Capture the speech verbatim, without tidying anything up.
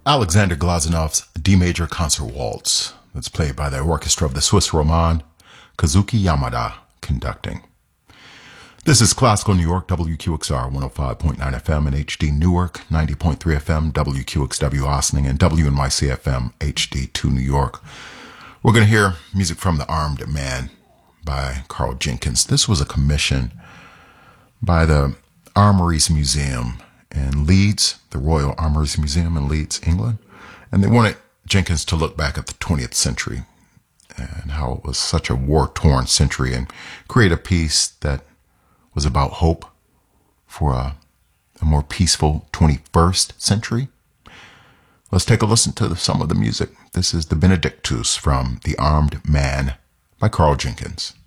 Alexander Glazanov's D major concert waltz that's played by the orchestra of the Swiss Roman, Kazuki Yamada conducting. This is Classical New York, W Q X R one oh five point nine F M and H D Newark, ninety point three F M, W Q X W Ossining, and W N Y C F M H D two New York. We're going to hear music from The Armed Man by Carl Jenkins. This was a commission by the Armories Museum in Leeds, the Royal Armories Museum in Leeds, England. And they wanted Jenkins to look back at the twentieth century and how it was such a war-torn century and create a piece that was about hope for a, a more peaceful twenty-first century. Let's take a listen to some of the music. This is the Benedictus from The Armed Man by Carl Jenkins.